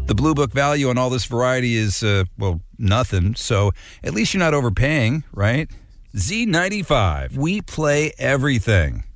The Blue Book value on all this variety is, nothing. So at least you're not overpaying, right? Z95. We play everything.